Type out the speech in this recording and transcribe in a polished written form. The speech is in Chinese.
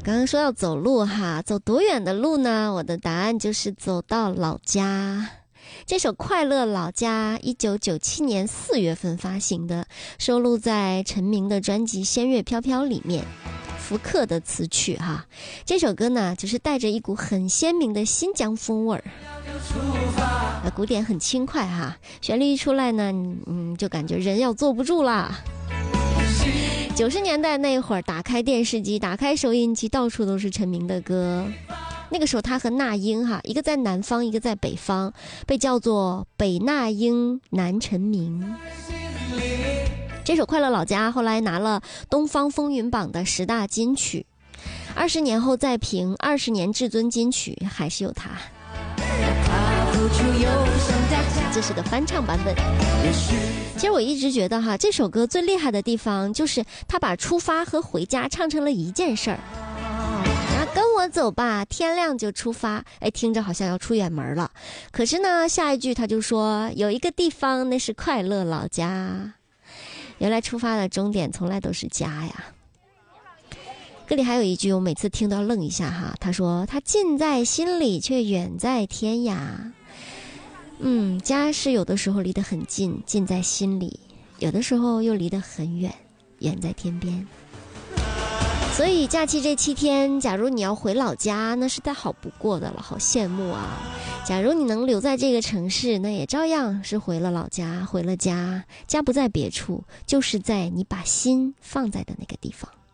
刚刚说要走路哈，走多远的路呢？我的答案就是走到老家。这首《快乐老家》1997年4月份发行的，收录在陈明的专辑《仙乐飘飘》里面，福克的词曲哈。这首歌呢，就是带着一股很鲜明的新疆风味儿，鼓点很轻快哈，旋律一出来呢，就感觉人要坐不住啦。90年代那会儿，打开电视机，打开收音机，到处都是陈明的歌。那个时候他和那英哈，一个在南方，一个在北方，被叫做北那英南陈明。这首《快乐老家》后来拿了东方风云榜的10大金曲，20年后再评20年至尊金曲，还是有它。这是个翻唱版本。其实我一直觉得哈，这首歌最厉害的地方就是他把出发和回家唱成了一件事儿。跟我走吧，天亮就出发。听着好像要出远门了，可是呢，下一句他就说有一个地方，那是快乐老家。原来出发的终点从来都是家呀。歌里还有一句我每次听都要愣一下哈，他说他近在心里却远在天涯。家是有的时候离得很近，近在心里，有的时候又离得很远，远在天边。所以假期这7天，假如你要回老家，那是再好不过的了，好羡慕啊。假如你能留在这个城市，那也照样是回了老家，回了家。家不在别处，就是在你把心放在的那个地方。